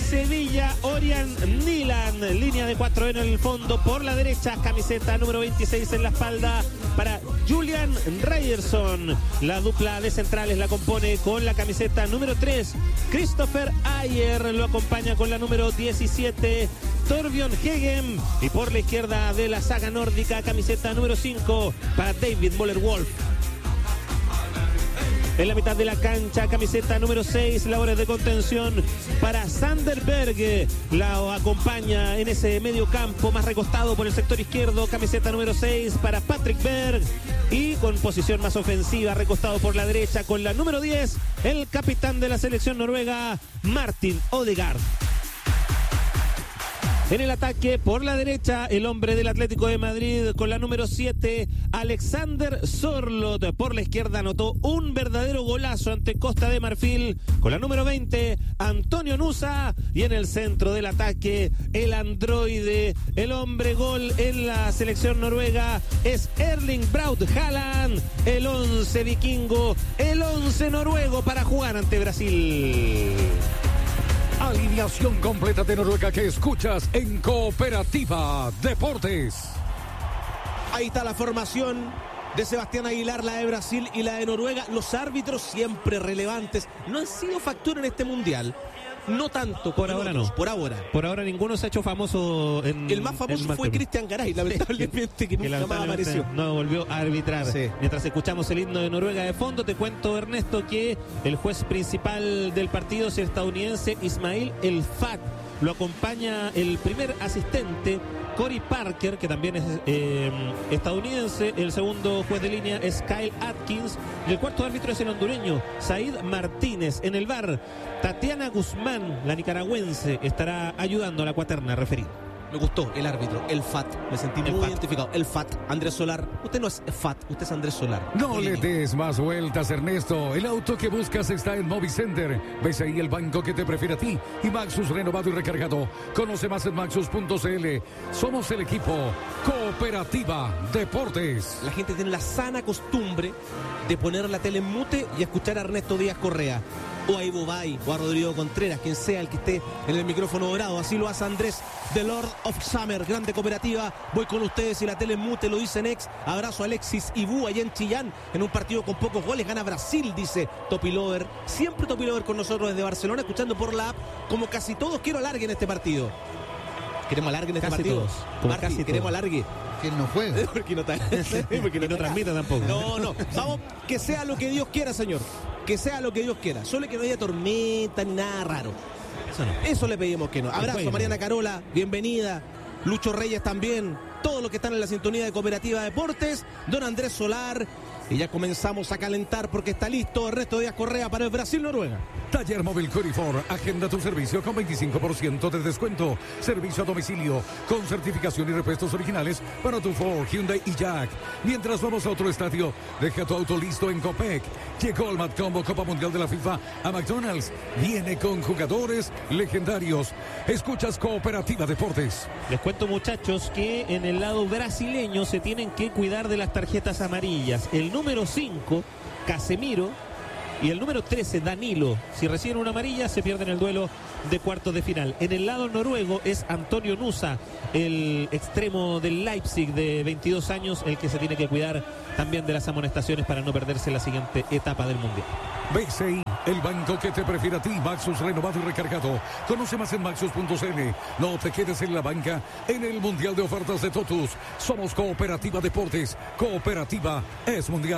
Sevilla, Orian Nilan, línea de 4 en el fondo, por la derecha, camiseta número 26 en la espalda para Julian Ryerson. La dupla de centrales la compone con la camiseta número 3, Christopher Ayer, lo acompaña con la número 17, Torbjörn Hegem, y por la izquierda de la saga nórdica, camiseta número 5 para David Moller-Wolf. En la mitad de la cancha, camiseta número 6, labores de contención para Sander Berg. La acompaña en ese medio campo más recostado por el sector izquierdo, camiseta número 6 para Patrick Berg. Y con posición más ofensiva, recostado por la derecha con la número 10, el capitán de la selección noruega, Martin Odegaard. En el ataque, por la derecha, el hombre del Atlético de Madrid con la número 7, Alexander Sorloth. Por la izquierda anotó un verdadero golazo ante Costa de Marfil con la número 20, Antonio Nusa. Y en el centro del ataque, el androide, el hombre gol en la selección noruega es Erling Braut Haaland. El 11 vikingo, el 11 noruego para jugar ante Brasil. Alineación completa de Noruega que escuchas en Cooperativa Deportes. Ahí está la formación de Sebastián Aguilar, la de Brasil y la de Noruega. Los árbitros siempre relevantes. No han sido factor en este mundial. No tanto. Por ahora otros, no. Por ahora. Por ahora ninguno se ha hecho famoso en... El más famoso fue Cristian Garay, lamentablemente, que nunca más apareció. No volvió a arbitrar. Sí. Mientras escuchamos el himno de Noruega de fondo, te cuento, Ernesto, que el juez principal del partido es el estadounidense Ismail El Fat. Lo acompaña el primer asistente, Cory Parker, que también es estadounidense. El segundo juez de línea es Kyle Atkins. Y el cuarto árbitro es el hondureño, Said Martínez. En el VAR, Tatiana Guzmán, la nicaragüense, estará ayudando a la cuaterna referida. Me gustó el árbitro, el FAT. Me sentí muy identificado. El FAT, Andrés Solar. Usted no es FAT, usted es Andrés Solar. No le des más vueltas, Ernesto. El auto que buscas está en Movicenter. Ves ahí el banco que te prefiere a ti. Y Maxus renovado y recargado. Conoce más en maxus.cl. Somos el equipo Cooperativa Deportes. La gente tiene la sana costumbre de poner la tele en mute y escuchar a Ernesto Díaz Correa, o a Ivo Bay, o a Rodrigo Contreras, quien sea el que esté en el micrófono dorado. Así lo hace Andrés, The Lord of Summer, grande cooperativa. Voy con ustedes y la tele en mute, lo dice Nex. Abrazo a Alexis Ibú allá en Chillán, en un partido con pocos goles. Gana Brasil, dice Topilover. Siempre Topilover con nosotros desde Barcelona, escuchando por la app. Como casi todos, quiero alargue en este partido. Queremos alargue en este Casi partido. todos, como Martín, casi queremos todos. alargue. Que él no juega. Porque no está. Porque no transmite tampoco. No. Vamos, que sea lo que Dios quiera, señor. Que sea lo que Dios quiera. Solo que no haya tormenta ni nada raro. Eso no. Eso le pedimos que no. Abrazo a Mariana Carola, bienvenida. Lucho Reyes también. Todos los que están en la sintonía de Cooperativa Deportes. Don Andrés Solar. Y ya comenzamos a calentar porque está listo Ernesto Díaz Correa para el Brasil-Noruega. Taller Móvil Corifor. Agenda tu servicio con 25% de descuento. Servicio a domicilio con certificación y repuestos originales para tu Ford, Hyundai y Jack. Mientras vamos a otro estadio, deja tu auto listo en Copec. Llegó el Mad Combo Copa Mundial de la FIFA a McDonald's. Viene con jugadores legendarios. Escuchas Cooperativa Deportes. Les cuento, muchachos, que en el lado brasileño se tienen que cuidar de las tarjetas amarillas. El número 5, Casemiro, y el número 13, Danilo. Si reciben una amarilla, se pierden el duelo de cuartos de final. En el lado noruego es Antonio Nusa, el extremo del Leipzig de 22 años, el que se tiene que cuidar también de las amonestaciones para no perderse la siguiente etapa del Mundial. BCI, el banco que te prefiere a ti. Maxus renovado y recargado. Conoce más en maxus.cl. No te quedes en la banca en el Mundial de Ofertas de Totus. Somos Cooperativa Deportes. Cooperativa es mundial.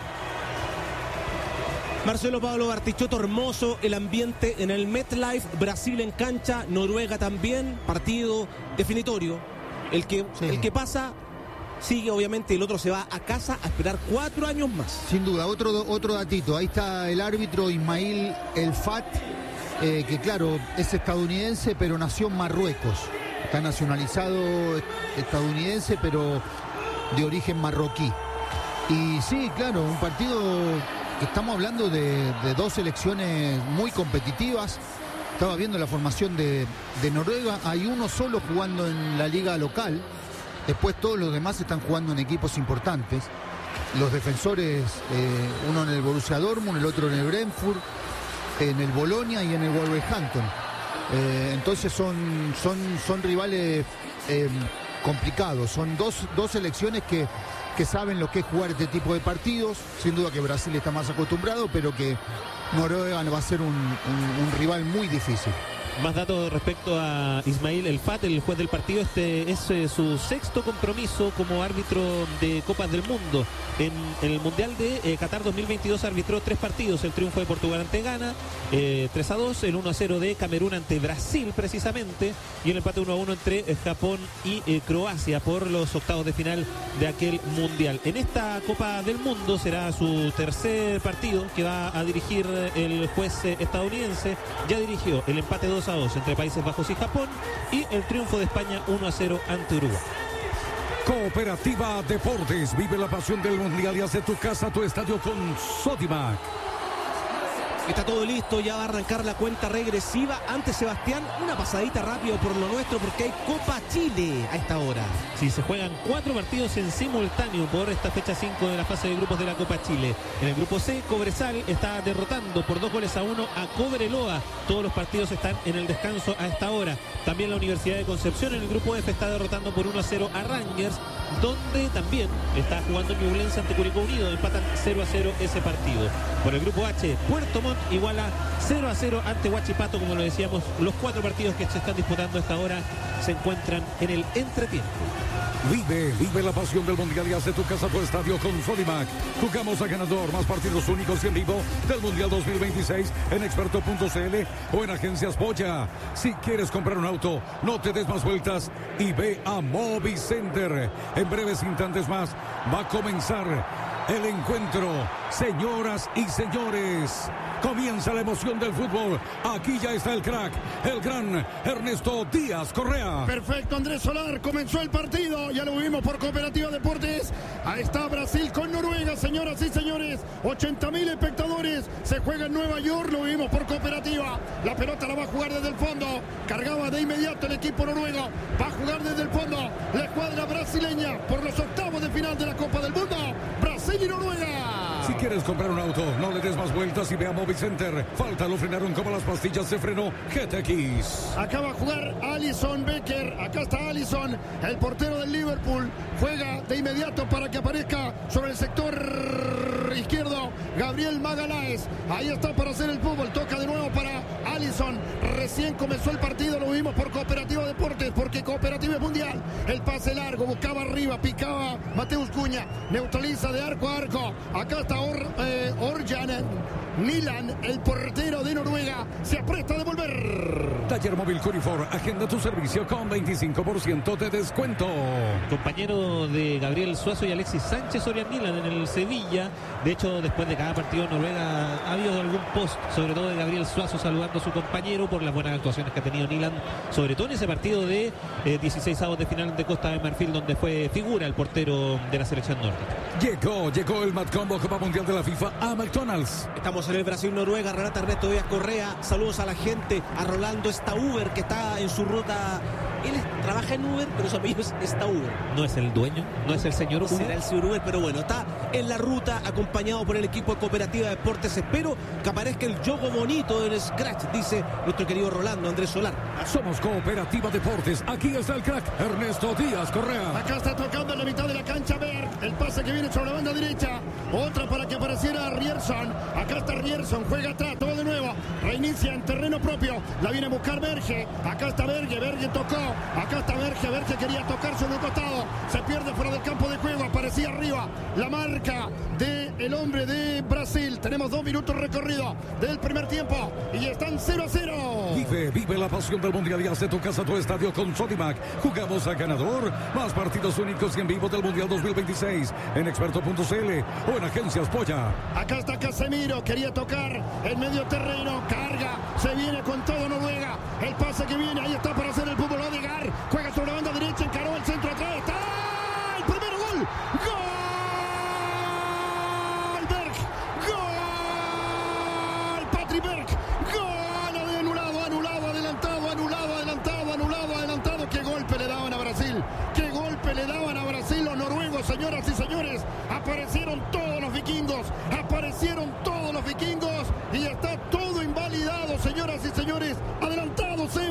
Marcelo Pablo Bartichotto, hermoso el ambiente en el MetLife. Brasil en cancha, Noruega también. Partido definitorio. El que pasa sigue, obviamente, el otro se va a casa a esperar 4 años más. Sin duda, otro datito. Ahí está el árbitro Ismail El Fat, que claro, es estadounidense, pero nació en Marruecos. Está nacionalizado estadounidense, pero de origen marroquí. Y sí, claro, un partido... Estamos hablando de dos selecciones muy competitivas. Estaba viendo la formación de Noruega. Hay uno solo jugando en la liga local. Después todos los demás están jugando en equipos importantes. Los defensores, uno en el Borussia Dortmund, el otro en el Brentford, en el Bologna y en el Wolverhampton. Entonces son rivales complicados. Son dos selecciones que saben lo que es jugar este tipo de partidos. Sin duda que Brasil está más acostumbrado, pero que Noruega va a ser un rival muy difícil. Más datos respecto a Ismail El Fat, el juez del partido. Este es su sexto compromiso como árbitro de Copas del Mundo. En el Mundial de Qatar 2022 arbitró 3 partidos. El triunfo de Portugal ante Ghana, 3-2, el 1-0 de Camerún ante Brasil precisamente, y el empate 1-1 entre Japón y Croacia por los octavos de final de aquel Mundial. En esta Copa del Mundo será su tercer partido que va a dirigir el juez estadounidense. Ya dirigió el empate 2-2 entre Países Bajos y Japón y el triunfo de España 1-0 ante Uruguay. Cooperativa Deportes, vive la pasión del Mundial y hace tu casa, tu estadio con Sodimac. Está todo listo, ya va a arrancar la cuenta regresiva. Antes, Sebastián, una pasadita rápido por lo nuestro porque hay Copa Chile a esta hora. Sí, se juegan 4 partidos en simultáneo por esta fecha 5 de la fase de grupos de la Copa Chile. En el grupo C, Cobresal está derrotando por 2-1 a Cobreloa. Todos los partidos están en el descanso a esta hora. También la Universidad de Concepción en el grupo F está derrotando por 1-0 a Rangers, donde también está jugando Ñublense ante Curicó Unido. Empatan 0-0 ese partido. Por el grupo H, Puerto Montt iguala 0-0 ante Huachipato. Como lo decíamos, los 4 partidos que se están disputando a esta hora se encuentran en el entretiempo. Vive la pasión del Mundial y hace tu casa, tu estadio con Sodimac. Jugamos a ganador, más partidos únicos y en vivo del Mundial 2026 en experto.cl o en Agencias Polla. Si quieres comprar un auto, no te des más vueltas y ve a Movicenter. En breves instantes más va a comenzar el encuentro. Señoras y señores, comienza la emoción del fútbol. Aquí ya está el crack, el gran Ernesto Díaz Correa. Perfecto, Andrés Solar, comenzó el partido, ya lo vimos por Cooperativa Deportes. Ahí está Brasil con Noruega, señoras y señores, 80.000 espectadores, se juega en Nueva York, lo vimos por Cooperativa. La pelota la va a jugar desde el fondo, cargaba de inmediato el equipo noruego, va a jugar desde el fondo la escuadra brasileña por los octavos de final de la Copa del Mundo, Brasil y Noruega. Si quieres comprar un auto, no le des más vueltas y ve a Movicenter. Falta, lo frenaron como las pastillas de freno GTX. Acaba de jugar Alisson Becker. Acá está Alisson, el portero del Liverpool. Juega de inmediato para que aparezca sobre el sector izquierdo Gabriel Magaláes. Ahí está para hacer el fútbol. Toca de nuevo para Alisson. Recién comenzó el partido, lo vimos por Cooperativa Deportes, porque Cooperativa es mundial. El pase largo, buscaba arriba, picaba Mateus Cunha. Neutraliza de arco a arco. Acá está Orjan Milan, el portero de Noruega, se apresta a devolver. Taller Móvil Curifor, agenda tu servicio con 25% de descuento. Compañero de Gabriel Suazo y Alexis Sánchez, Orjan Milan en el Sevilla. De hecho, después de cada partido en Noruega ha habido algún post, sobre todo de Gabriel Suazo saludando a su compañero por las buenas actuaciones que ha tenido Milan, sobre todo en ese partido de 16avos de final de Costa de Marfil, donde fue figura el portero de la selección nórdica. Llegó el Mad Combo Copa Mundial de la FIFA a McDonald's. Estamos en el Brasil-Noruega, relata Ernesto Díaz Correa. Saludos a la gente, a Rolando Stauber, que está en su ruta. Él trabaja en Uber, pero su apellido es Stauber. ¿No es el dueño? ¿No es el señor Uber? Será el señor Uber, pero bueno, está en la ruta acompañado por el equipo de Cooperativa Deportes. Espero que aparezca el yogo bonito en Scratch, dice nuestro querido Rolando Andrés Solar. Somos Cooperativa Deportes. Aquí está el crack Ernesto Díaz Correa. Acá está tocando en la mitad de la cancha Berg. El pase que viene sobre la banda derecha. Otra para que apareciera Rierson. Acá está Rierson, juega atrás, todo de nuevo. Reinicia en terreno propio. La viene a buscar Berge. Acá está Berge tocó. Acá está Berge quería tocar sobre el costado. Se pierde fuera del campo de juego. Aparecía arriba la marca del hombre de Brasil. Tenemos 2 minutos recorrido del primer tiempo. Y están 0-0. Vive la pasión del Mundial y hace tu casa, tu estadio con Sodimac. Jugamos a ganador. Más partidos únicos y en vivo del Mundial 2026 en experto.cl o en Agencias Polla. Acá está Casemiro, quería tocar en medio terreno, carga, se viene con todo Noruega, el pase que viene, ahí está para hacer el fútbol, Odegaard, juega sobre la banda derecha, encaró el centro atrás, está el primero gol, gol, Berg, gol, Patrick Berg, gol, adelantado, qué golpe le daban a Brasil, los noruegos, señoras y señores, aparecieron todos los vikingos y está todo invalidado, señoras y señores, adelantado se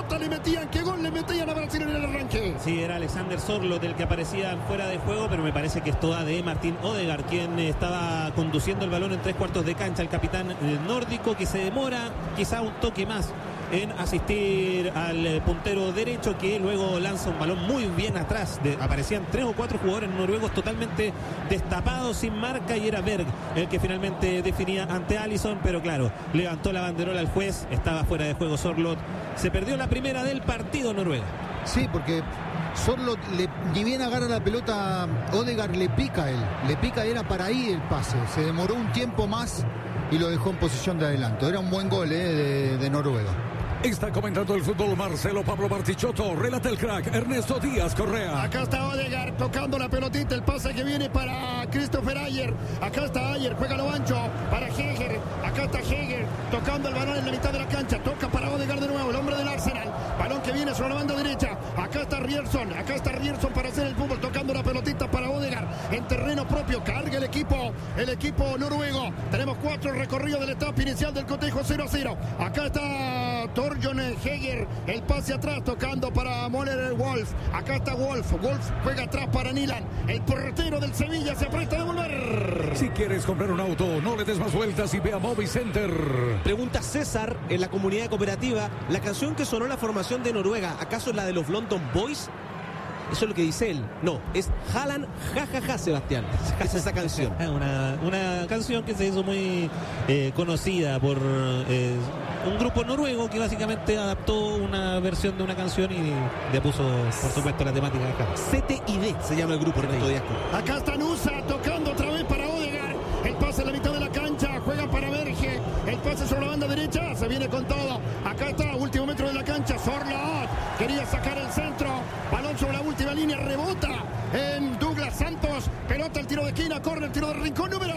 pelota le metían, qué gol le metían a Brasil en el arranque. Sí, era Alexander Sorloth el que aparecía fuera de juego, pero me parece que es toda de Martín Odegaard, quien estaba conduciendo el balón en 3/4 de cancha, el capitán nórdico, que se demora quizá un toque más en asistir al puntero derecho, que luego lanza un balón muy bien atrás. Aparecían 3 o 4 jugadores noruegos totalmente destapados, sin marca, y era Berg el que finalmente definía ante Alisson, pero claro, levantó la banderola al juez, estaba fuera de juego Sorloth. Se perdió la primera del partido Noruega. Sí, porque Sorloth, ni bien agarra la pelota, Odegaard le pica a él. Le pica, era para ahí el pase. Se demoró un tiempo más y lo dejó en posición de adelanto. Era un buen gol de Noruega. Está comentando el fútbol Marcelo Pablo Bartichotto. Relata el crack Ernesto Díaz Correa. Acá está Odegaard tocando la pelotita. El pase que viene para Christopher Ayer. Acá está Ayer, juega lo ancho para Heger. Acá está Heger tocando el balón en la mitad de la cancha. Toca para Odegaard de nuevo, el hombre del Arsenal. Balón que viene sobre la banda derecha. Acá está Rierson. Acá está Rierson para hacer el fútbol. Tocando la pelotita para Odegaard en terreno propio. Carga el equipo noruego. Tenemos 4 recorridos de la etapa inicial del cotejo 0-0. Acá está Thorbjørn Heger, el pase atrás tocando para Møller Wolf. Acá está Wolf juega atrás para Nilan. El portero del Sevilla se apresta a devolver. Si quieres comprar un auto, no le des más vueltas y ve a Movicenter. Pregunta César en la comunidad cooperativa, la canción que sonó en la formación de Noruega, ¿acaso es la de los London Boys? Eso es lo que dice él. No, es Haaland, jajaja, Sebastián. Es esa canción. Una canción que se hizo muy conocida por un grupo noruego que básicamente adaptó una versión de una canción y le puso, por supuesto, la temática de acá. CTID se llama el grupo, Ernesto Díaz. Acá está Nusa tocando otra vez para Odegaard. El pase en la mitad de la cancha, juega para Berge. El pase sobre la banda derecha, se viene con todo. Acá está, último metro de la cancha, Sorloth. Quería sacar el centro. Balón sobre la última línea, rebota en Douglas Santos. Pelota al tiro de esquina, corre el tiro del rincón número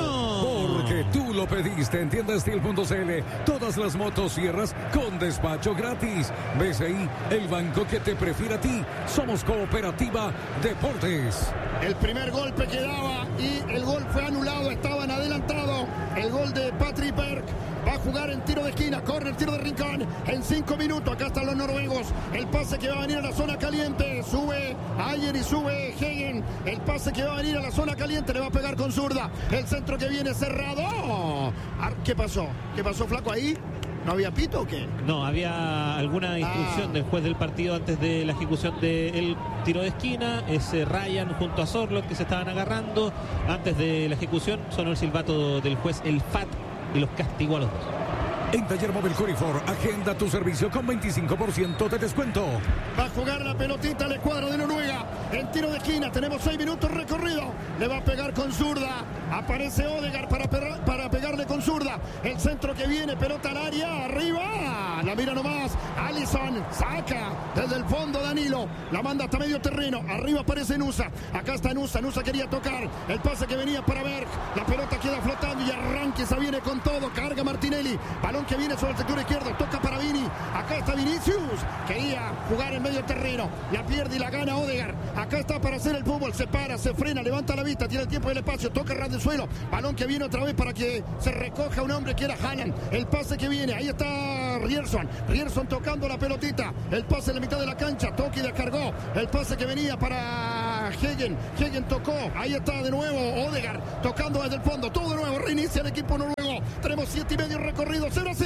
1. Porque tú lo pediste en tiendastil.cl. Todas las motosierras con despacho gratis. BCI, el banco que te prefiere a ti. Somos Cooperativa Deportes. El primer golpe que daba y el gol fue anulado. Estaban adelantado. El gol de Patrick Berg. Va a jugar en tiro de esquina, corre el tiro de rincón en 5 minutos. Acá están los noruegos. El pase que va a venir a la zona caliente. Sube Ayer y sube Hegen. El pase que va a venir a la zona caliente le va a pegar con zurda. El centro que viene cerrado. ¿Qué pasó? ¿Qué pasó, flaco, ahí? ¿No había pito o qué? No, había alguna instrucción del juez del partido antes de la ejecución del tiro de esquina. Es Ryan junto a Sorloth que se estaban agarrando. Antes de la ejecución sonó el silbato del juez, el FAT, y los castigó a los dos. En Taller Móvil Corifor, agenda tu servicio con 25% de descuento. Va a jugar la pelotita a la escuadra de Noruega. En tiro de esquina, tenemos 6 minutos recorrido. Le va a pegar con zurda. Aparece Odegaard para pegarle con zurda. El centro que viene, pelota al área, arriba. La mira nomás. Alisson saca desde el fondo Danilo. La manda hasta medio terreno. Arriba aparece Nusa. Acá está Nusa. Nusa quería tocar. El pase que venía para Berg. La pelota queda flotando y arranque. Se viene con todo. Carga Martinelli. Balón que viene sobre el sector izquierdo. Toca para Vini. Acá está Vinicius. Quería jugar en medio terreno. La pierde y la gana Odegaard. Acá está para hacer el fútbol. Se para, se frena, levanta la vista. Tiene el tiempo y el espacio. Toca ras del suelo. Balón que viene otra vez para que se recoja un hombre que era Haaland. El pase que viene. Ahí está Rierson. Rierson tocando la pelotita. El pase en la mitad de la cancha. Toca y descargó. El pase que venía para Hegen. Hegen tocó. Ahí está de nuevo Odegaard. Tocando desde el fondo. Todo de nuevo. Reinicia el equipo noruego. Tenemos 7:30 recorrido.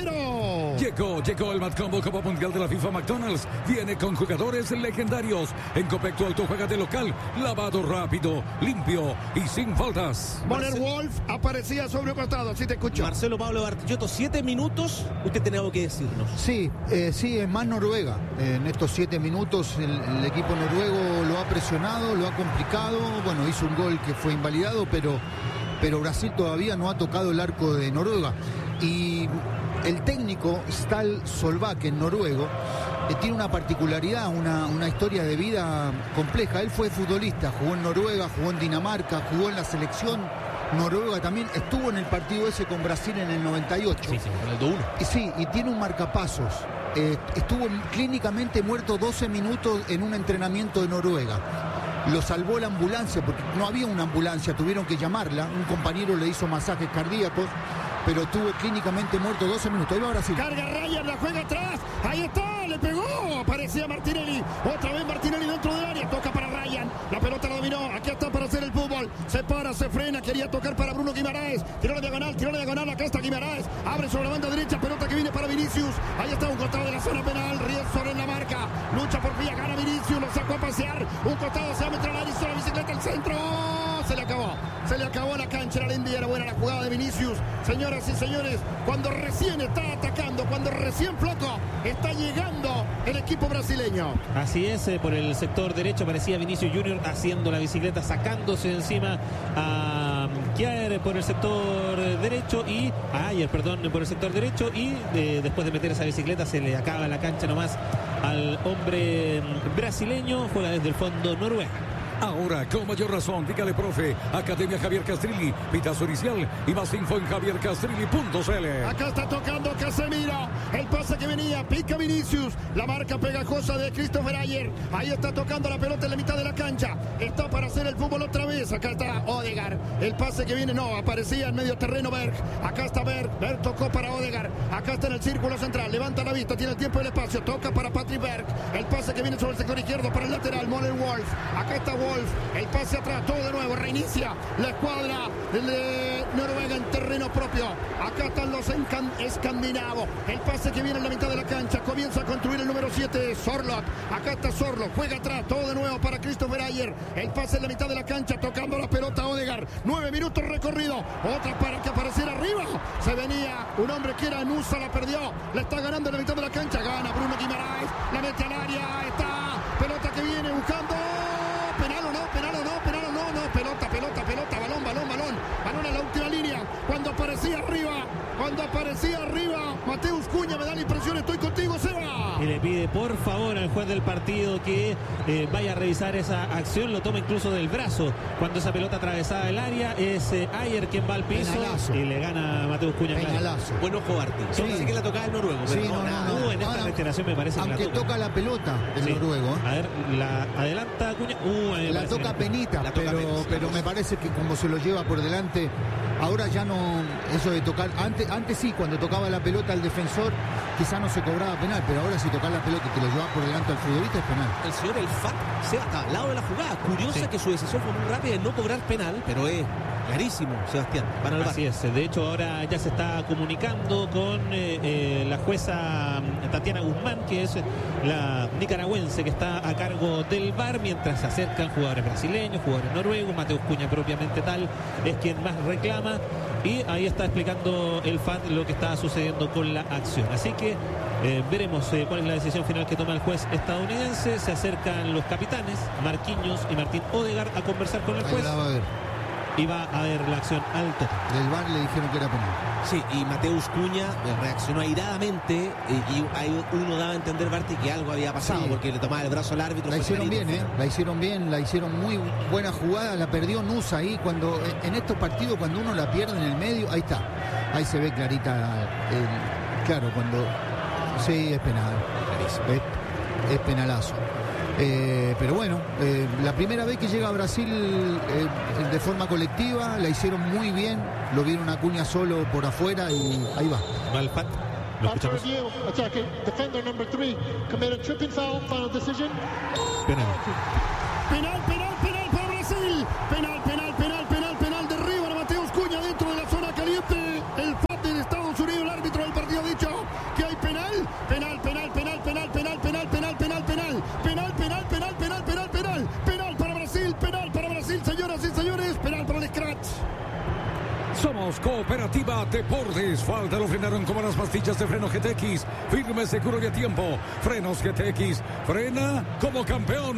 0-0. Llegó el Mad Combo Copa Mundial de la FIFA McDonald's. Viene con jugadores legendarios. En Copecto Auto juega de local. Lavado rápido, limpio y sin faltas. Møller Wolf aparecía sobre el costado. Sí te escucho. Marcelo Pablo Bartichotto, 7 minutos. Usted tiene algo que decirnos. Sí, es más Noruega. En estos 7 minutos el equipo noruego lo ha presionado, lo ha complicado. Bueno, hizo un gol que fue invalidado, pero Brasil todavía no ha tocado el arco de Noruega. Y el técnico Stal Solbakken, noruego, tiene una particularidad, una historia de vida compleja. Él fue futbolista, jugó en Noruega, jugó en Dinamarca, jugó en la selección noruega también. Estuvo en el partido ese con Brasil en el 98. Sí, con el 2-1. Sí, y tiene un marcapasos. Estuvo clínicamente muerto 12 minutos en un entrenamiento de Noruega. Lo salvó la ambulancia porque no había una ambulancia, tuvieron que llamarla. Un compañero le hizo masajes cardíacos pero estuvo clínicamente muerto 12 minutos. Ahí va Brasil. Carga Ryan, la juega atrás. Ahí está, le pegó. Parecía Martinelli. Otra vez Martinelli dentro del área. Toca para Ryan. La pelota la dominó. Aquí está para hacer el fútbol. Se para, se frena. Quería tocar para Bruno Guimaraes. Tiró la diagonal. Acá está Guimaraes. Abre sobre la banda derecha. Pelota que viene para Vinicius. Ahí está un costado de la zona penal. Riesor en la marca. Lucha por vía. Gana Vinicius. Lo sacó a pasear. Un costado se va a meter al área. Hizo la bicicleta al centro. Se le acabó la cancha. La Lindy. Era buena la jugada de Vinicius. Señoras y señores, cuando recién está atacando, cuando recién Flaco está llegando el equipo brasileño. Así es, por el sector derecho parecía Vinicius Junior haciendo la bicicleta, sacándose de encima a Kjaer por el sector derecho y a Ayer, perdón, por el sector derecho, y después de meter esa bicicleta se le acaba la cancha nomás al hombre brasileño. Juega desde el fondo Noruega. Ahora, con mayor razón, dígale, profe, Academia Javier Castrilli, pitazo inicial y más info en javiercastrilli.cl. Acá está tocando Casemiro, el pase que venía, pica Vinicius, la marca pegajosa de Christopher Ayer, ahí está tocando la pelota en la mitad de la cancha, está para hacer el fútbol otra vez, acá está Odegaard, el pase que viene, no, aparecía en medio terreno Berg, acá está Berg tocó para Odegaard, acá está en el círculo central, levanta la vista, tiene el tiempo y el espacio, toca para Patrick Berg, el pase que viene sobre el sector izquierdo para el lateral, Moller Wolf, acá está Wolf, el pase atrás, todo de nuevo, reinicia la escuadra de Noruega en terreno propio. Acá están los escandinavos. El pase que viene en la mitad de la cancha, comienza a construir el número 7, Sorloth. Acá está Sorloth, juega atrás, todo de nuevo para Christopher Ayer. El pase en la mitad de la cancha, tocando la pelota Odegaard. 9 minutos recorrido, otra para que apareciera arriba. Se venía un hombre que era Nusa, la perdió, la está ganando en la mitad de la cancha, gana Bruno Guimaraes, la mete al área, está, pelota que viene buscando. Penal o no, pelota, balón a la última línea, cuando aparecía arriba, Mateus Cunha, me da la impresión, estoy contigo, Seba. Y le pide por favor al juez del partido que vaya a revisar esa acción, lo toma incluso del brazo, cuando esa pelota atravesaba el área, es Ayer quien va al piso. Penalazo. Y le gana a Mateus Cunha. Penalazo. Buen ojo, Arte. Sí. Parece que la tocaba el noruego, pero sí, no. En esta reiteración me parece aunque que la toca la pelota el noruego. A ver, la adelanta Cunha. La toca penita, pero me parece que como se lo lleva por delante, ahora ya no, eso de tocar, antes sí, cuando tocaba la pelota al defensor, quizá no se cobraba penal, pero ahora si tocar la pelota y te lo llevas por delante al futbolista es penal. El señor El Fat se va hasta al lado de la jugada. Curiosa que su decisión fue muy rápida de no cobrar penal, pero es clarísimo, Sebastián. Van al bar. Así es, de hecho ahora ya se está comunicando con la jueza Tatiana Guzmán, que es la nicaragüense que está a cargo del VAR, mientras se acercan jugadores brasileños, jugadores noruegos. Mateus Cunha propiamente tal es quien más reclama, y ahí está explicando el FAT lo que está sucediendo con la acción. Así que veremos cuál es la decisión final que toma el juez estadounidense. Se acercan los capitanes Marquinhos y Martín Odegaard a conversar con el juez. Y va a ver la acción al toque. Del VAR le dijeron que era penal. Sí, y Mateus Cunha reaccionó airadamente, y ahí uno daba a entender, Barty, que algo había pasado, sí, porque le tomaba el brazo al árbitro. La hicieron bien, la hicieron muy buena jugada, la perdió Nusa ahí, cuando en estos partidos cuando uno la pierde en el medio, ahí está, ahí se ve clarita, claro, cuando sí es penal, es penalazo. Pero bueno, la primera vez que llega a Brasil de forma colectiva, la hicieron muy bien, lo vieron a Cunha solo por afuera y ahí va. Malfat, lo escuchamos. Penal para Brasil, penal, derriban a Mateus Cunha dentro de la zona caliente, el FAT de Estados Unidos, el árbitro del partido ha dicho que hay penal para Brasil, señoras y señores, penal para el Scratch. Somos Cooperativa Deportes. Falta lo frenaron como las pastillas de freno GTX. Firme, seguro y a tiempo. Frenos GTX. Frena como campeón.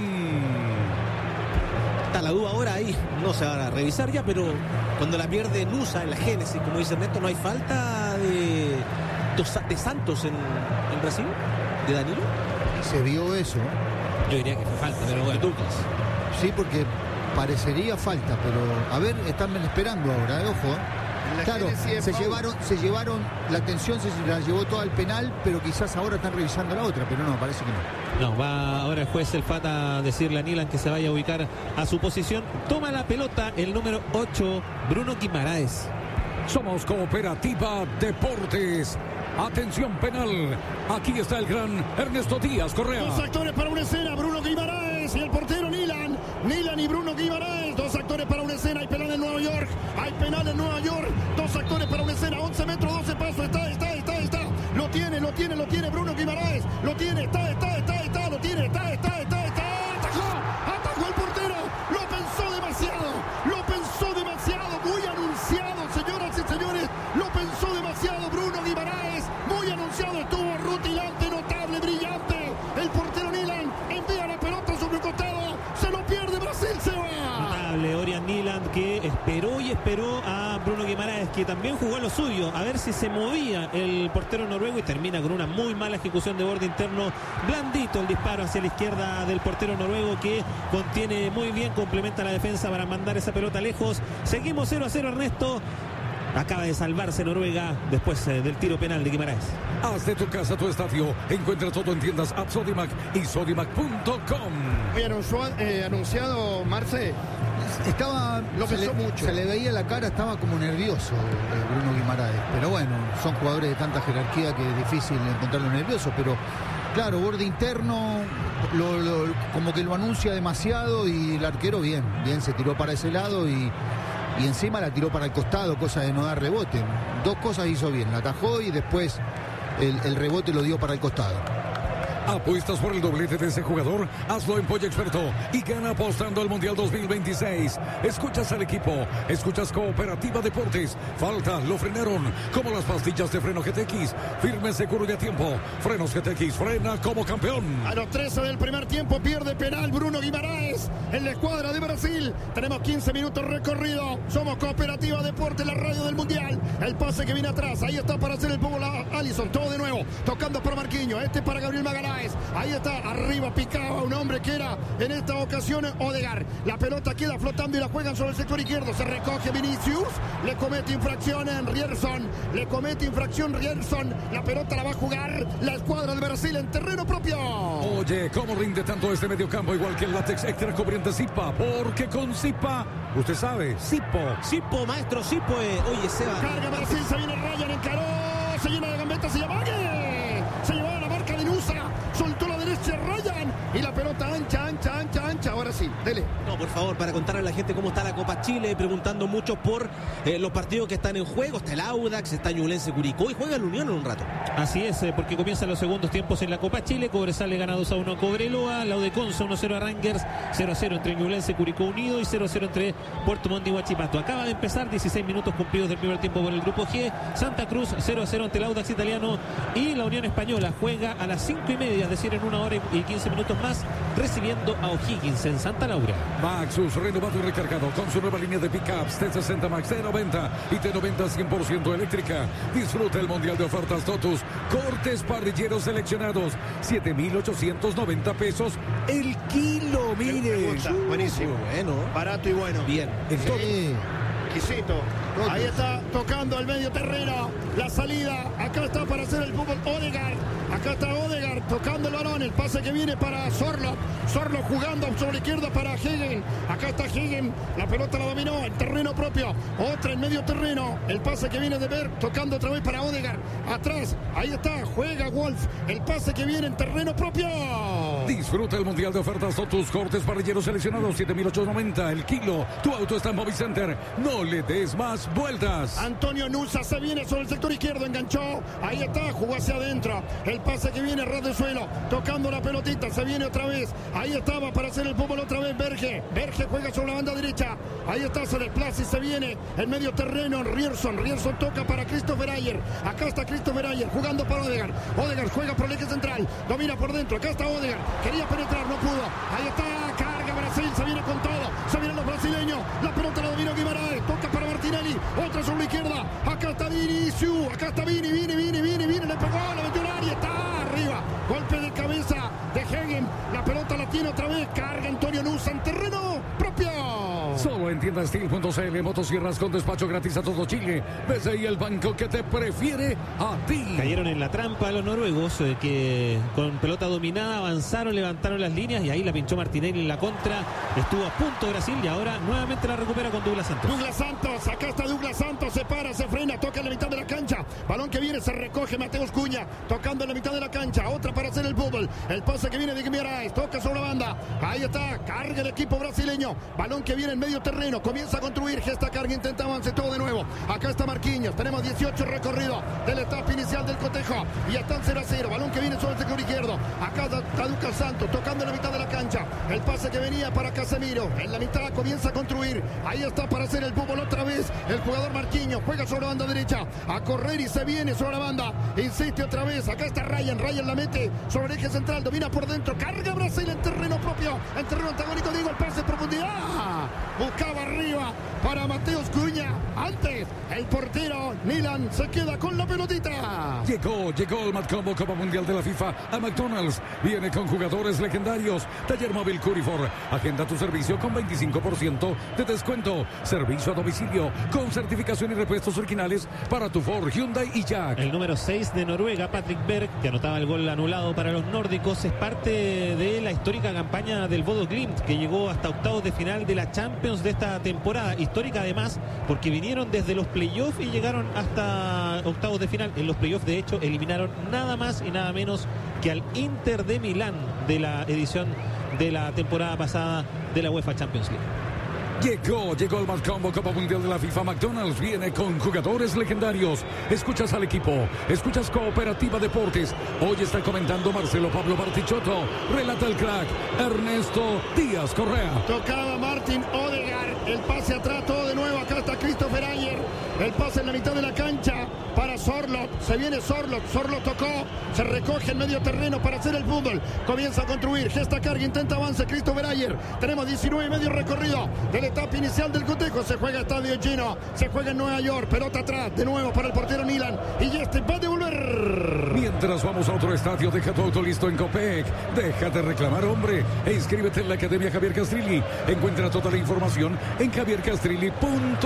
Está la duda ahora ahí. No se va a revisar ya, pero cuando la pierde Nusa en la génesis, como dice Ernesto, no hay falta de Santos en Brasil, de Danilo. Se vio eso. Yo diría que fue falta, pero bueno, sí, porque parecería falta, pero a ver, están esperando ahora, ojo. Claro, se llevaron la atención, se la llevó toda al penal, pero quizás ahora están revisando la otra, pero no, parece que no. No, va ahora el juez, el FAT, a decirle a Nilan que se vaya a ubicar a su posición. Toma la pelota el número 8, Bruno Guimaraes. Somos Cooperativa Deportes. Atención penal. Aquí está el gran Ernesto Díaz Correa. Dos actores para una escena, Bruno Guimaraes y el portero Nilan. Nilan y Bruno Guimaraes. Dos actores para una escena. Hay penal en Nueva York. Hay penal en Nueva York. Dos actores para una escena. 11 metros, 12 pasos. Está. Lo tiene Bruno Guimaraes. Lo tiene, está. Lo tiene, está. Atajó el portero. Lo pensó demasiado. Muy anunciado, señoras y señores. Lo pensó demasiado Bruno Guimaraes. Muy anunciado. Estuvo rutilante, notable, brillante. El portero Nilan envía la pelota sobre el costado. Se lo pierde Brasil, se va. Notable Orián Niland, que esperó a Bruno Guimaraes, que también jugó a lo suyo, a ver si se movía el portero noruego, y termina con una muy mala ejecución de borde interno. Blandito el disparo hacia la izquierda del portero noruego, que contiene muy bien, complementa la defensa para mandar esa pelota lejos. Seguimos 0-0, Ernesto. Acaba de salvarse Noruega después del tiro penal de Guimaraes. Haz de tu casa tu estadio. Encuentra todo en tiendas App Sodimac y sodimac.com. Muy anunciado, Marce. Lo pensó mucho. Se le veía la cara, estaba como nervioso Bruno Guimaraes. Pero bueno, son jugadores de tanta jerarquía que es difícil encontrarlo nervioso. Pero claro, borde interno, como que lo anuncia demasiado, y el arquero bien se tiró para ese lado y encima la tiró para el costado, cosa de no dar rebote. Dos cosas hizo bien, la atajó y después el rebote lo dio para el costado. ¿Apuestas por el doblete de ese jugador? Hazlo en Polla Experto y gana apostando al Mundial 2026. Escuchas al equipo, escuchas Cooperativa Deportes. Falta, lo frenaron, como las pastillas de freno GTX. Firme, seguro y a tiempo. Frenos GTX, frena como campeón. A los 13 del primer tiempo pierde penal Bruno Guimaraes en la escuadra de Brasil. Tenemos 15 minutos recorrido. Somos Cooperativa Deportes, la radio del Mundial. El pase que viene atrás, ahí está para hacer el fútbol Alisson. Todo de nuevo, tocando para Marquinhos. Para Gabriel Magalhães. Ahí está, arriba picaba un hombre que era en esta ocasión Odegaard. La pelota queda flotando y la juegan sobre el sector izquierdo. Se recoge Vinicius, le comete infracción en Rierson. La pelota la va a jugar la escuadra de Brasil en terreno propio. Oye, ¿cómo rinde tanto este mediocampo? Igual que el látex extra cubriente Zipa, porque con Zipa, usted sabe, Zipo, maestro Zipo. Oye, Seba. Carga Brasil, se viene Ryan, encaró, se llena de gambetas, se llama se llevaba la marca de Nusa, soltó la derecha Ryan y la pelota ancha. Ahora sí, dele. No, por favor, para contarle a la gente cómo está la Copa Chile, preguntando mucho por los partidos que están en juego. Está el Audax, está Ñublense Curicó y juega el Unión en un rato. Así es, porque comienzan los segundos tiempos en la Copa Chile. Cobresal le gana 2-1 a Cobreloa, Laudeconce 1-0 a Rangers, 0-0 entre Ñublense Curicó Unido y 0-0 entre Puerto Montt y Huachipato. Acaba de empezar 16 minutos cumplidos del primer tiempo por el grupo G. Santa Cruz 0-0 ante el Audax italiano, y la Unión Española juega a las 5:30, es decir, en 1 hora y 15 minutos más, recibiendo a O'Higgins en Santa Laura. Maxus, renovado y recargado con su nueva línea de pickups T60 Max, T90 y T90 100% eléctrica. Disfruta el Mundial de Ofertas Totus. Cortes parrilleros seleccionados, 7,890 pesos el kilo. Mire, buenísimo, bueno, barato y bueno. Bien. Exquisito. Ahí está tocando al medio terreno. La salida. Acá está para hacer el fútbol Odegaard. Acá está Odegaard tocando el balón. El pase que viene para Sorloth. Sorloth jugando sobre la izquierda para Hegen. Acá está Hegen. La pelota la dominó en terreno propio. Otra en medio terreno. El pase que viene de Berg. Tocando otra vez para Odegaard. Atrás. Ahí está. Juega Wolf. El pase que viene en terreno propio. Disfruta el Mundial de Ofertas Totus. Cortes parrilleros seleccionados, 7,890 el kilo. Tu auto está en Movicenter. No le des más vueltas. Antonio Nusa se viene sobre el sector izquierdo, enganchó, ahí está, jugó hacia adentro, el pase que viene ras de suelo, tocando la pelotita, se viene otra vez, ahí estaba para hacer el fútbol otra vez Berge juega sobre la banda derecha, ahí está, se desplaza y se viene en medio terreno Rierson toca para Christopher Ayer, acá está Christopher Ayer jugando para Odegaard juega por el eje central, domina por dentro, acá está Odegaard, quería penetrar, no pudo, ahí está, carga Brasil, se viene con todo, se vienen los brasileños, la pelota la dominó Guimaraes, toca para Martinelli, otra sobre la izquierda, acá está Vinicius, acá está Vini, le pegó, la metió al área, está arriba, golpe de cabeza de Hegen, la pelota la tiene otra vez, carga Antonio Nusa en terreno propio. Solo entiende Tiendastil.cl, motosierras con despacho gratis a todo Chile. Ves ahí el banco que te prefiere a ti. Cayeron en la trampa los noruegos, que con pelota dominada avanzaron, levantaron las líneas y ahí la pinchó Martinelli en la contra. Estuvo a punto Brasil y ahora nuevamente la recupera con Douglas Santos. Douglas Santos, acá está Douglas Santos, se para, se frena, toca en la mitad de la cancha. Balón que viene, se recoge Mateus Cunha, tocando en la mitad de la cancha. Otra para hacer el fútbol. El pase que viene de Guimaraes, toca sobre la banda. Ahí está, carga el equipo brasileño. Balón que viene en medio terreno, comienza a construir. Gesta carga, intenta avance todo de nuevo. Acá está Marquinhos, tenemos 18 recorridos de la etapa inicial del cotejo. Y están 0-0. Balón que viene sobre el sector izquierdo. Acá está Douglas Santos, tocando en la mitad de la cancha. El pase que venía para Casemiro. En la mitad comienza a construir. Ahí está para hacer el fútbol otra vez. El jugador Marquinhos juega sobre la banda derecha. A correr y se viene sobre la banda. Insiste otra vez. Acá está Ryan. Ryan la mete sobre el eje central. Domina por dentro. Carga Brasil en terreno propio. En terreno antagónico. Digo, el pase en profundidad. Buscaba arriba para Mateus Cunha. Antes, el portero Nilan se queda con la pelotita. Llegó el Matcombo Copa Mundial de la FIFA a McDonald's. Viene con jugadores legendarios. Taller móvil Curifor. Agenda tu servicio con 25% de descuento. Servicio a domicilio con certificación y repuestos originales para tu Ford, Hyundai y Jack. El número 6 de Noruega, Patrick Berg, que anotaba el gol anulado para los nórdicos, es parte de la histórica campaña del Bodo Glimt, que llegó hasta octavos de final de la Champions de esta temporada. Histórica además porque vinieron desde los playoffs y llegaron hasta octavos de final. En los playoffs, de hecho, eliminaron nada más y nada menos que al Inter de Milán de la edición de la temporada pasada de la UEFA Champions League. Llegó el Matcombo Copa Mundial de la FIFA. McDonald's viene con jugadores legendarios. Escuchas al equipo, escuchas Cooperativa Deportes. Hoy está comentando Marcelo Pablo Bartichotto. Relata el crack Ernesto Díaz Correa. Tocaba Martin Odegaard. El pase atrás, todo de nuevo. Acá está Christopher Ayer. El pase en la mitad de la cancha para Sorloth. Se viene Sorloth. Sorloth tocó. Se recoge en medio terreno para hacer el fútbol. Comienza a construir. Gesta carga, intenta avance. Christopher Ayer. Tenemos 19 y medio recorrido de la etapa inicial del cotejo. Se juega estadio lleno. Se juega en Nueva York. Pelota atrás. De nuevo para el portero Nilan. Y este va a devolver. Mientras vamos a otro estadio, deja tu auto listo en Copec. Deja de reclamar, hombre. E inscríbete en la Academia Javier Castrilli. Encuentra toda la información en javiercastrilli.cl.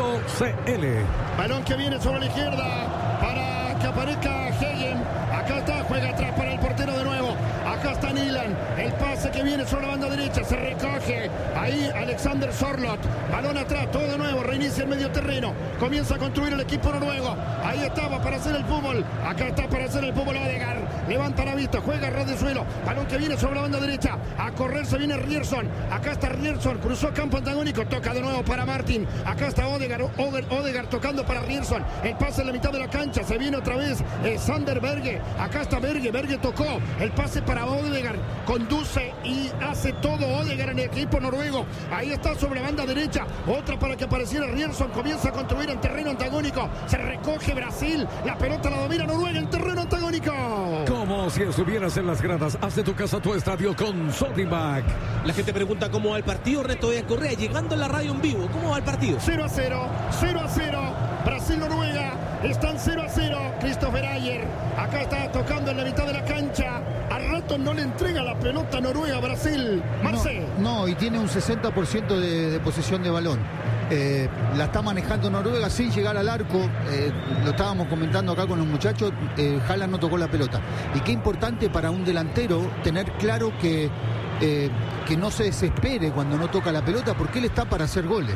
Balón que viene sobre la izquierda para que aparezca Hegen. Acá está, juega atrás para el portero de nuevo. Acá está Nilan. El pase que viene sobre la banda derecha. Se recoge. Ahí Alexander Sorloth. Balón atrás, todo de nuevo. Reinicia el medio terreno. Comienza a construir el equipo noruego. Ahí estaba para hacer el fútbol. Acá está para hacer el fútbol Odegaard. Levanta la vista, juega a ras de suelo. Balón que viene sobre la banda derecha. A correr se viene Rierson. Acá está Rierson. Cruzó campo antagónico. Toca de nuevo para Martin. Acá está Odegaard. Odegaard tocando para Rierson. El pase en la mitad de la cancha. Se viene otra vez Sander Berge. Acá está Berge. Berge tocó. El pase para Odegaard. Conduce y hace todo Odegaard en el equipo noruego. Ahí está sobre la banda derecha. Otra para que apareciera Rierson. Comienza a construir en terreno antagónico. Se recoge Brasil. La pelota la domina Noruega en terreno antagónico. Como si estuvieras en las gradas. Haz de tu casa tu estadio con Sodimac. La gente pregunta cómo va el partido. Ernesto Díaz Correa llegando a la radio en vivo. ¿Cómo va el partido? 0-0. 0-0. Brasil-Noruega. Están 0-0. Christopher Ayer. Acá está tocando en la mitad de la cancha. A rato no le entrega la pelota Noruega a Brasil. Marce. No, y tiene un 60% de posesión de balón. La está manejando Noruega sin llegar al arco. Lo estábamos comentando acá con los muchachos. Haaland no tocó la pelota. Y qué importante para un delantero tener claro que no se desespere cuando no toca la pelota, porque él está para hacer goles.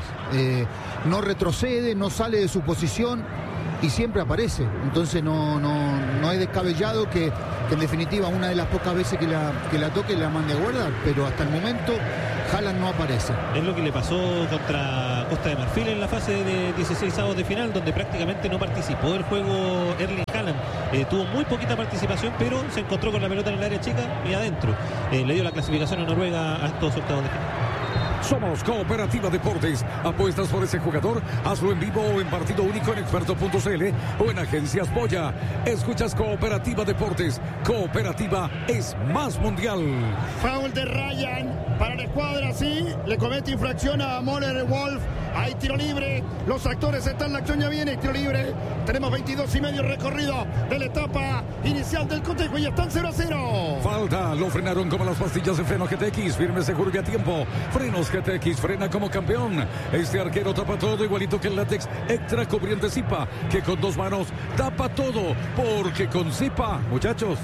No retrocede, no sale de su posición y siempre aparece. Entonces no es descabellado que en definitiva una de las pocas veces que la toque la mande a guardar, pero hasta el momento Haaland no aparece. Es lo que le pasó contra Costa de Marfil en la fase de 16avos de final, donde prácticamente no participó del juego Erling Haaland. Tuvo muy poquita participación, pero se encontró con la pelota en el área chica y adentro. Le dio la clasificación a Noruega a estos octavos de final. Somos Cooperativa Deportes. ¿Apuestas por ese jugador? Hazlo en vivo o en partido único en experto.cl o en Agencias Boya. Escuchas Cooperativa Deportes. Cooperativa es más mundial. Foul de Ryan para la escuadra, sí. Le comete infracción a Moller Wolf. Hay tiro libre. Los actores están, la acción ya viene. Tiro libre. Tenemos 22 y medio recorrido de la etapa inicial del cotejo y están 0-0. Falta, lo frenaron como las pastillas de freno GTX, firme, seguro y a tiempo. Frenos GTX, frena como campeón. Este arquero tapa todo, igualito que el látex extra cubriente Zipa, que con 2 manos tapa todo, porque con Zipa, muchachos.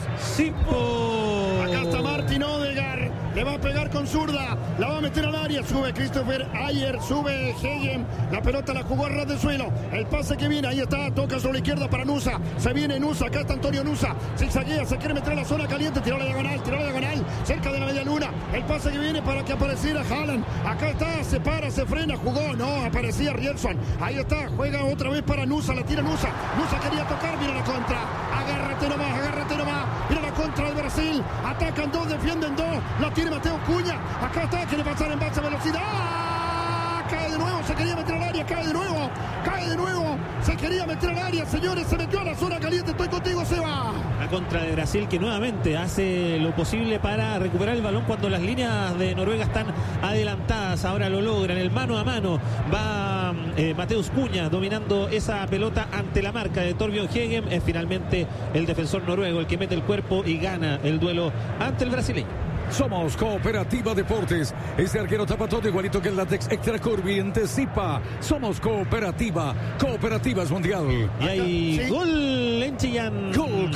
Zipo. Acá está Martin Odegaard, le va a pegar con zurda, la va a meter al área, sube Christopher Ayer, sube Hegen, la pelota la jugó a ras del suelo, el pase que viene, ahí está, toca sobre la izquierda para Nusa, se viene Nusa, acá está Antonio Nusa, zigzaguea, se quiere meter a la zona caliente, tiró la diagonal, cerca de la media luna, el pase que viene para que apareciera Haaland, acá está, se para, se frena, jugó, no, aparecía Rierson, ahí está, juega otra vez para Nusa, la tira Nusa quería tocar, mira la contra, agárrate nomás, mira la contra de Brasil, atacan 2, defienden 2, la tiene Mateo Cunha, acá está, quiere pasar en base a velocidad, cae de nuevo, se quería meter al área, cae de nuevo, se quería meter al área, señores, se metió a la zona caliente, estoy contigo, Seba. La contra de Brasil que nuevamente hace lo posible para recuperar el balón cuando las líneas de Noruega están adelantadas, ahora lo logran, el mano a mano, va Mateus Cunha dominando esa pelota ante la marca de Torbjörn Hegen, es finalmente el defensor noruego el que mete el cuerpo y gana el duelo ante el brasileño. Somos Cooperativa Deportes. Este arquero tapa todo, igualito que el látex extra curviente Zipa. Somos Cooperativa. Cooperativas Mundial. Y hay sí. gol en Chillán.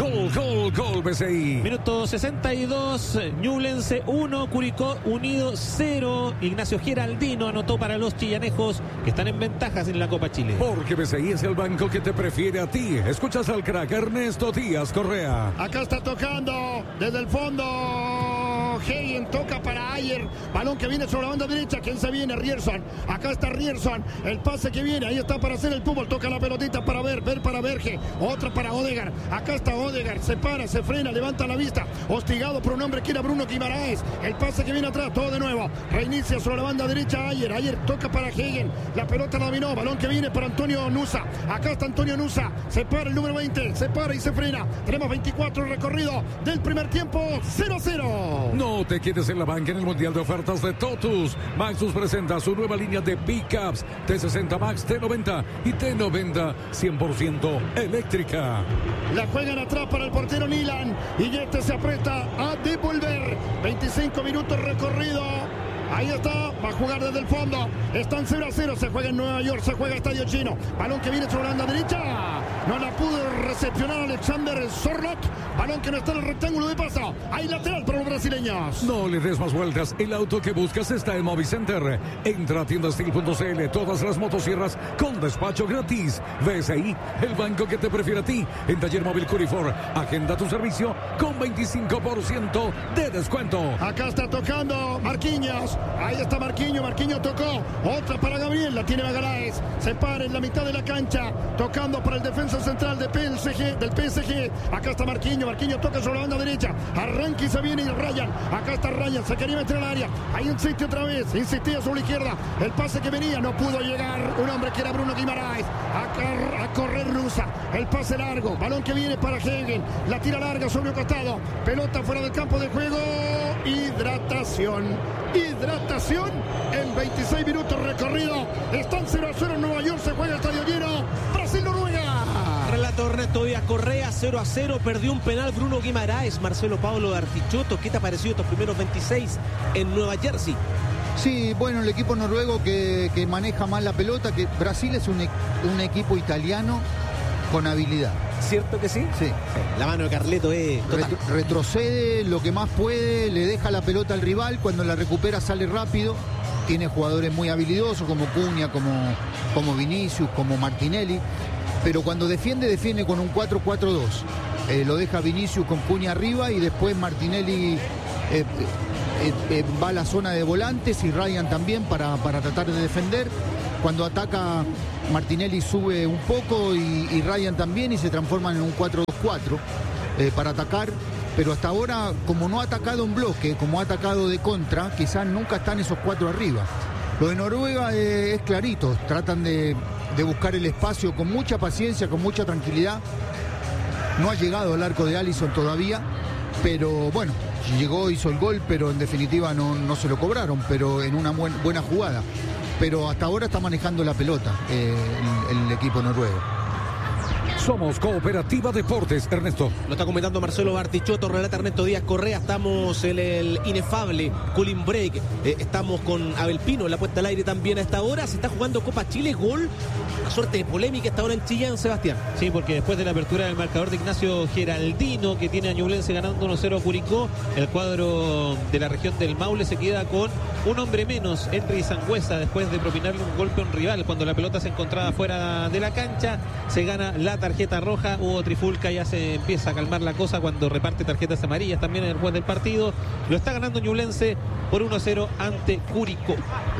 Gol, BCI. Minuto 62, Ñublense 1, Curicó Unido 0. Ignacio Geraldino anotó para los chillanejos que están en ventajas en la Copa Chile. Porque BCI es el banco que te prefiere a ti. Escuchas al crack Ernesto Díaz Correa. Acá está tocando desde el fondo. Hegen toca para Ayer, balón que viene sobre la banda derecha, ¿quién se viene? Rierson, acá está Rierson, el pase que viene, ahí está para hacer el fútbol, toca la pelotita para ver para Berge, otra para Odegaard, acá está Odegaard, se para, se frena, levanta la vista, hostigado por un hombre que era Bruno Guimaraes, el pase que viene atrás, todo de nuevo, reinicia sobre la banda derecha Ayer toca para Hegen, la pelota la dominó, balón que viene para Antonio Nusa, acá está Antonio Nusa, se para el número 20, se para y se frena, tenemos 24 recorrido del primer tiempo, 0-0. No te quedes en la banca en el Mundial de Ofertas de Totus. Maxus presenta su nueva línea de pickups T60 Max, T90 y T90 100% eléctrica. La juegan atrás para el portero Nilan y este se aprieta a devolver. 25 minutos recorrido. Ahí está, va a jugar desde el fondo. Están 0-0, se juega en Nueva York, se juega Estadio Chino. Balón que viene sobre la banda derecha. No la pudo recepcionar Alexander Sorloth. Balón que no está en el rectángulo de paso. Hay lateral para los brasileños. No le des más vueltas. El auto que buscas está en Movicenter. Entra a tiendastil.cl. Todas las motosierras con despacho gratis. BCI, el banco que te prefiere a ti. En Taller Móvil Curifor. Agenda tu servicio con 25% de descuento. Acá está tocando Marquinhos. Ahí está Marquinhos tocó. Otra para Gabriel, la tiene Magaláes. Se para en la mitad de la cancha. Tocando para el defensa central del PSG. Acá está Marquinhos toca sobre la banda derecha. Arranca y se viene y Ryan. Acá está Ryan, se quería meter al área. Ahí insiste otra vez, insistía sobre la izquierda. El pase que venía, no pudo llegar. Un hombre que era Bruno Guimaraes. A correr Nusa. El pase largo. Balón que viene para Hegen. La tira larga sobre un costado. Pelota fuera del campo de juego. Hidratación en 26 minutos recorrido. Están 0-0 en Nueva York, se juega el estadio lleno. Brasil-Noruega. Relato Ernesto Díaz Correa, 0-0, perdió un penal Bruno Guimaraes. Marcelo Paulo Artichoto, ¿qué te ha parecido estos primeros 26 en Nueva Jersey? Sí, bueno, el equipo noruego que maneja mal la pelota, que Brasil es un equipo italiano con habilidad. ¿Cierto que sí? Sí. La mano de Carleto es total. Retrocede lo que más puede, le deja la pelota al rival, cuando la recupera sale rápido. Tiene jugadores muy habilidosos como Cunha, como Vinicius, como Martinelli. Pero cuando defiende con un 4-4-2. Lo deja Vinicius con Cunha arriba y después Martinelli va a la zona de volantes y Ryan también para tratar de defender. Cuando ataca, Martinelli sube un poco y Ryan también y se transforman en un 4-2-4 para atacar. Pero hasta ahora, como no ha atacado en bloque, como ha atacado de contra, quizás nunca están esos 4 arriba. Lo de Noruega es clarito, tratan de buscar el espacio con mucha paciencia, con mucha tranquilidad. No ha llegado al arco de Alisson todavía, pero bueno, llegó, hizo el gol, pero en definitiva no se lo cobraron, pero en una buena jugada. Pero hasta ahora está manejando la pelota el equipo noruego. Somos Cooperativa Deportes, Ernesto. Lo está comentando Marcelo Bartichotto, relata Ernesto Díaz Correa. Estamos en el inefable Cooling Break. Estamos con Abel Pino en la puesta al aire también a esta hora. Se está jugando Copa Chile, gol. Una suerte de polémica esta hora en Chillán, Sebastián. Sí, porque después de la apertura del marcador de Ignacio Geraldino, que tiene a Ñublense ganando 1-0 a Curicó, el cuadro de la región del Maule se queda con un hombre menos, Henry Sangüesa, después de propinarle un golpe a un rival cuando la pelota se encontraba fuera de la cancha. Se gana la tarjeta roja. Hugo Trifulca ya se empieza a calmar la cosa cuando reparte tarjetas amarillas también en el juez del partido. Lo está ganando Ñublense por 1-0 ante Curicó.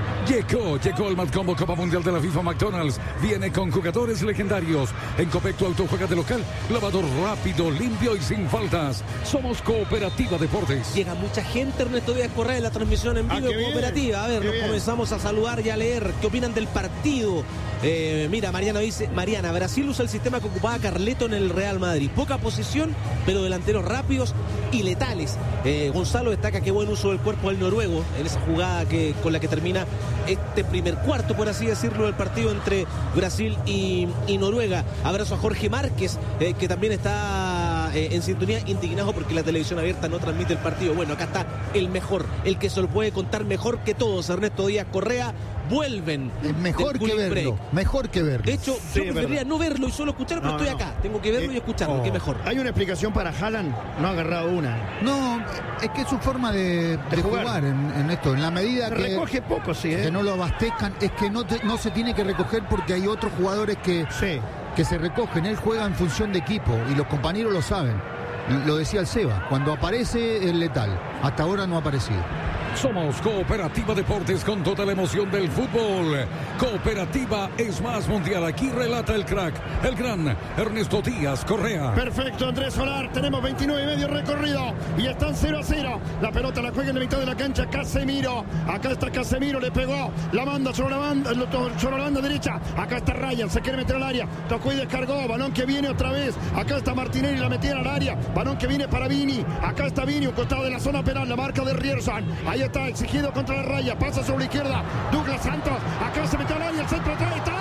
Llegó el Matcombo Copa Mundial de la FIFA McDonald's. Viene con jugadores legendarios. En Copec tu auto juega de local. Lavador rápido, limpio y sin faltas. Somos Cooperativa Deportes. Llega mucha gente, Ernesto Díaz Correa, en la transmisión en vivo de Cooperativa. A ver, nos comenzamos a saludar y a leer. ¿Qué opinan del partido? Mira, Mariana dice, Brasil usa el sistema que ocupaba Carleto en el Real Madrid. Poca posición, pero delanteros rápidos y letales. Gonzalo destaca qué buen uso del cuerpo del noruego en esa jugada con la que termina este primer cuarto, por así decirlo, del partido entre Brasil y Noruega. Abrazo a Jorge Márquez, que también está en sintonía, indignado porque la televisión abierta no transmite el partido. Bueno, acá está el mejor, el que se lo puede contar mejor que todos, Ernesto Díaz Correa. Vuelven. Es mejor que verlo. Mejor que verlo. De hecho, yo preferiría no verlo y solo escucharlo, pero estoy acá. Tengo que verlo y escucharlo, que mejor. ¿Hay una explicación para Haaland? No ha agarrado una. No, es que es su forma de jugar en esto. En la medida que recoge poco, sí. Que no lo abastezcan, es que no se tiene que recoger porque hay otros jugadores que se recogen. Él juega en función de equipo y los compañeros lo saben. Lo decía el Seba, cuando aparece es letal. Hasta ahora no ha aparecido. Somos Cooperativa Deportes con toda la emoción del fútbol. Cooperativa es más mundial. Aquí relata el crack, el gran Ernesto Díaz Correa. Perfecto, Andrés Solar. Tenemos 29 y medio recorrido y están 0-0. La pelota la juega en la mitad de la cancha Casemiro. Acá está Casemiro, le pegó. La manda sobre la banda derecha. Acá está Ryan, se quiere meter al área. Tocó y descargó. Balón que viene otra vez. Acá está Martinelli, la metía al área. Balón que viene para Vini. Acá está Vini, un costado de la zona penal. La marca de Rierson. Ahí está exigido contra la raya, pasa sobre la izquierda Douglas Santos, acá se metió al área, el centro atrás, está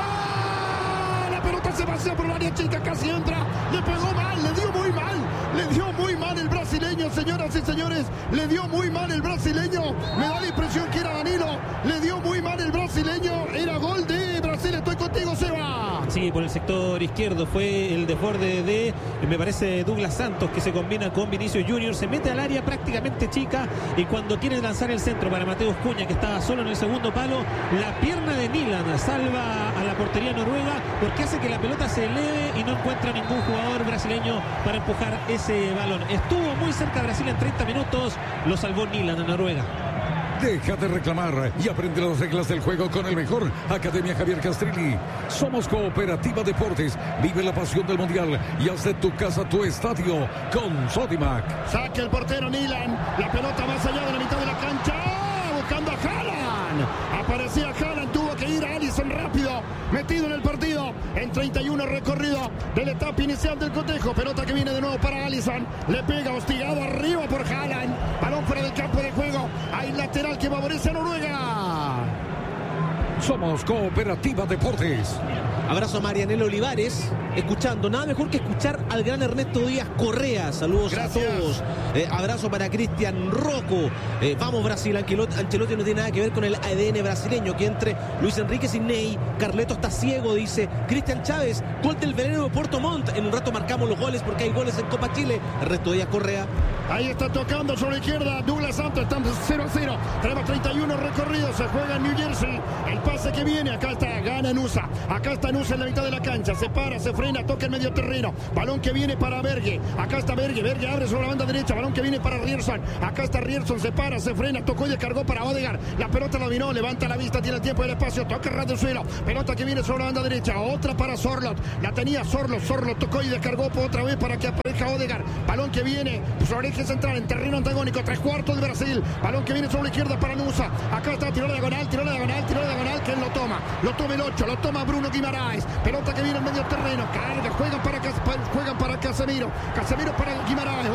la pelota, se pasea por el área chica, casi entra, le pegó mal, le dio muy mal el brasileño, señoras y señores, le dio muy mal el brasileño, me da la impresión que era Danilo, le dio muy mal el brasileño, era gol de Brasil. Estoy contigo, Seba. Sí, por el sector izquierdo fue el desborde de, me parece, Douglas Santos, que se combina con Vinicius Junior, se mete al área prácticamente chica y cuando quiere lanzar el centro para Mateus Cunha, que estaba solo en el segundo palo, la pierna de Milan salva a la portería noruega porque hace que la pelota se eleve y no encuentra ningún jugador brasileño para empujar ese balón. Estuvo muy cerca Brasil en 30 minutos, lo salvó Milan a Noruega. Deja de reclamar y aprende las reglas del juego con el mejor. Academia Javier Castrilli. Somos Cooperativa Deportes. Vive la pasión del mundial y haz de tu casa tu estadio con Sodimac. Saque el portero Milan. La pelota más allá de la mitad de la cancha. Buscando a Haaland. Aparecía Haaland. Tuvo que ir a Alisson rápido. Metido en el partido. En 31 recorrido de la etapa inicial del cotejo. Pelota que viene de nuevo para Alisson. Le pega hostigado arriba por Haaland. Balón fuera del campo de juego. Hay lateral que favorece a Noruega. Somos Cooperativa Deportes. Abrazo a Marianela Olivares, escuchando. Nada mejor que escuchar al gran Ernesto Díaz Correa. Saludos a todos. Abrazo para Cristian Rocco. Vamos Brasil. Ancelotti no tiene nada que ver con el ADN brasileño. Que entre Luis Enríquez y Ney. Carleto está ciego, dice Cristian Chávez. Gol del veneno de Puerto Montt. En un rato marcamos los goles porque hay goles en Copa Chile. Ernesto Díaz Correa. Ahí está tocando sobre la izquierda Douglas Santos. Estamos 0-0. Tenemos 31 recorridos. Se juega en New Jersey. El pase que viene. Acá está. Gana Nusa. Acá está Nusa en la mitad de la cancha. Se para, se frena, toca el medio terreno. Balón que viene para Berge. Acá está Berge. Berge abre sobre la banda derecha. Balón que viene para Rierson. Acá está Rierson. Se para, se frena, tocó y descargó para Odegaard. La pelota la dominó. Levanta la vista. Tiene el tiempo y el espacio. Toca ras del suelo. Pelota que viene sobre la banda derecha. Otra para Sorloth. La tenía Sorloth. Sorloth tocó y descargó otra vez para que aparezca Odegaard. Balón que viene sobre el eje central en terreno antagónico. 3/4 de Brasil. Balón que viene sobre la izquierda para Nusa. Acá está, tiró la diagonal. Que él lo toma. Lo toma el 8. Lo toma Bruno Guimaraes. Pelota que viene en medio terreno. Carga. Juegan para Casemiro. Casemiro para Guimaraes.